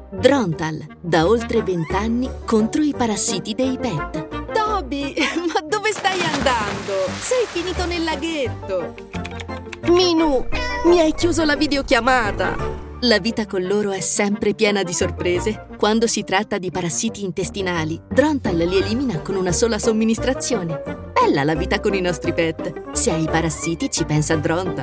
Drontal, da oltre 20 anni contro i parassiti dei pet. Toby, ma dove stai andando? Sei finito nel laghetto. Minù, mi hai chiuso la videochiamata. La vita con loro è sempre piena di sorprese. Quando si tratta di parassiti intestinali, Drontal li elimina con una sola somministrazione. Bella la vita con i nostri pet. Se hai parassiti ci pensa Drontal.